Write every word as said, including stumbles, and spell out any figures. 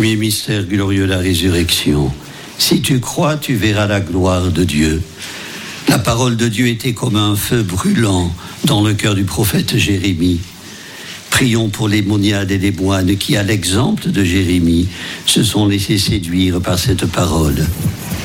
Premier mystère glorieux, la résurrection. Si tu crois, tu verras la gloire de Dieu. La parole de Dieu était comme un feu brûlant dans le cœur du prophète Jérémie. Prions pour les moniades et les moines qui, à l'exemple de Jérémie, se sont laissés séduire par cette parole.